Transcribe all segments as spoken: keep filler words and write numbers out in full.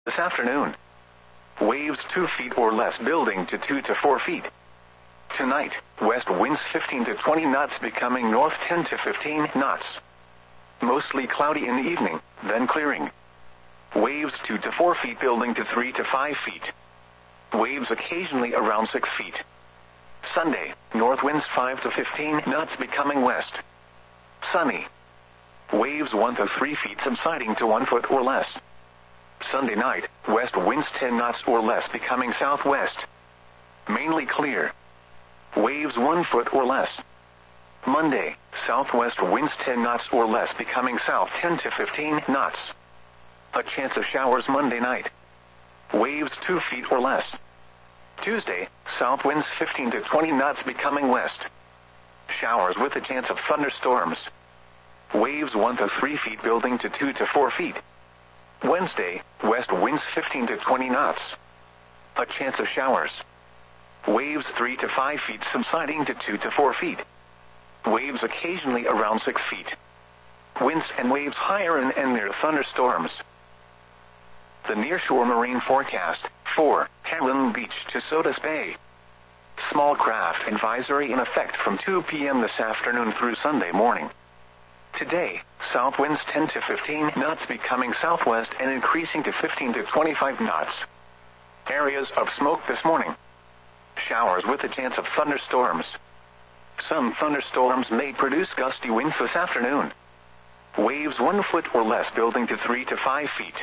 This afternoon. Waves two feet or less building to two to four feet. Tonight, west winds fifteen to twenty knots becoming north ten to fifteen knots. Mostly cloudy in the evening, then clearing. Waves two to four feet building to three to five feet. Waves occasionally around six feet. Sunday, north winds five to fifteen knots becoming west. Sunny. Waves one to three feet subsiding to one foot or less. Sunday night, west winds ten knots or less becoming southwest. Mainly clear. Waves one foot or less. Monday, southwest winds ten knots or less becoming south ten to fifteen knots. A chance of showers Monday night. Waves two feet or less. Tuesday, south winds fifteen to twenty knots becoming west. Showers with a chance of thunderstorms. Waves one to three feet building to two to four feet. Wednesday, west winds fifteen to twenty knots. A chance of showers. Waves three to five feet subsiding to two to four feet. Waves occasionally around six feet. Winds and waves higher and, and near thunderstorms. The nearshore marine forecast, for Heron Beach to Sodus Bay. Small craft advisory in effect from two p m this afternoon through Sunday morning. Today, south winds ten to fifteen knots becoming southwest and increasing to fifteen to twenty-five knots. Areas of smoke this morning. Showers with a chance of thunderstorms. Some thunderstorms may produce gusty winds this afternoon. Waves one foot or less building to three to five feet.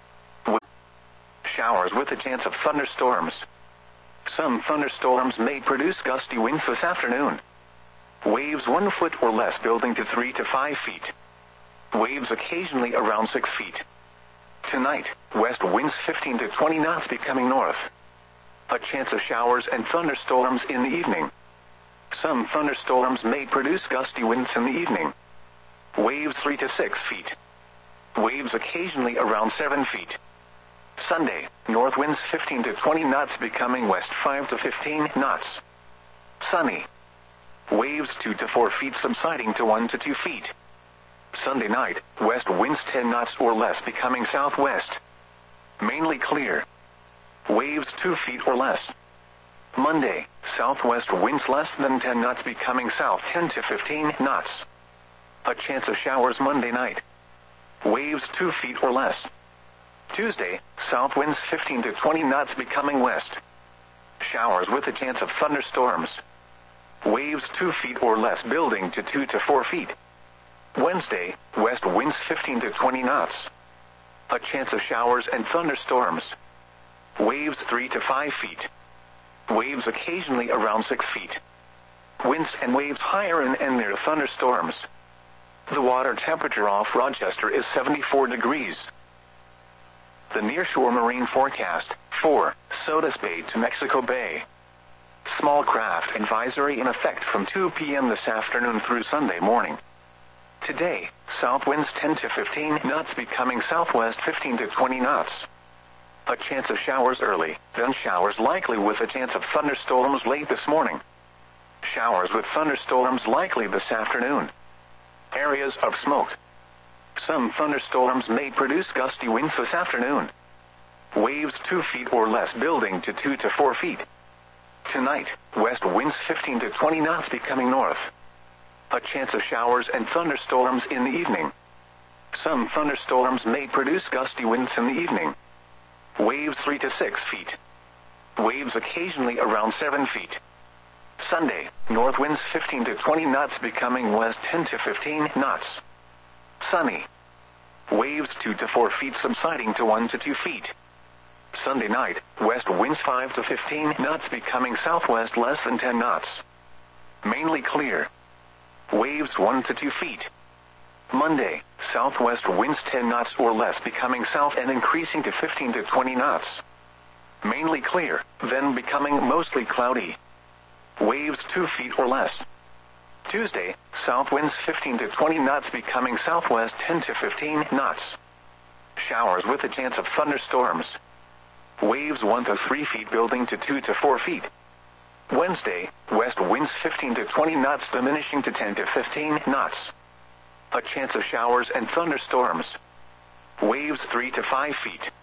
Showers with a chance of thunderstorms. Some thunderstorms may produce gusty winds this afternoon. Waves one foot or less building to three to five feet. Waves occasionally around six feet. Tonight, west winds fifteen to twenty knots becoming north. A chance of showers and thunderstorms in the evening. Some thunderstorms may produce gusty winds in the evening. Waves three to six feet. Waves occasionally around seven feet. Sunday, north winds fifteen to twenty knots becoming west five to fifteen knots. Sunny. Waves two to four feet subsiding to one to two feet. Sunday night, west winds ten knots or less becoming southwest. Mainly clear. Waves two feet or less. Monday, southwest winds less than ten knots becoming south ten to fifteen knots. A chance of showers Monday night. Waves two feet or less. Tuesday, south winds fifteen to twenty knots becoming west. Showers with a chance of thunderstorms. Waves two feet or less building to two to four feet. Wednesday, west winds fifteen to twenty knots. A chance of showers and thunderstorms. Waves three to five feet. Waves occasionally around six feet. Winds and waves higher and, and near thunderstorms. The water temperature off Rochester is seventy-four degrees. The nearshore marine forecast, for Sodus Bay to Mexico Bay. Small craft advisory in effect from two p m this afternoon through Sunday morning. Today, south winds ten to fifteen knots becoming southwest fifteen to twenty knots. A chance of showers early, then showers likely with a chance of thunderstorms late this morning. Showers with thunderstorms likely this afternoon. Areas of smoke. Some thunderstorms may produce gusty winds this afternoon. Waves two feet or less building to two to four feet. Tonight, west winds fifteen to twenty knots becoming north. A chance of showers and thunderstorms in the evening. Some thunderstorms may produce gusty winds in the evening. Waves three to six feet. Waves occasionally around seven feet. Sunday, north winds fifteen to twenty knots becoming west ten to fifteen knots. Sunny. Waves two to four feet subsiding to one to two feet. Sunday night, west winds five to fifteen knots becoming southwest less than ten knots. Mainly clear. Waves one to two feet. Monday, southwest winds ten knots or less becoming south and increasing to fifteen to twenty knots. Mainly clear, then becoming mostly cloudy. Waves two feet or less. Tuesday, south winds fifteen to twenty knots becoming southwest ten to fifteen knots. Showers with a chance of thunderstorms. Waves one to three feet building to two to four feet. Wednesday, west winds fifteen to twenty knots diminishing to ten to fifteen knots. A chance of showers and thunderstorms. Waves three to five feet.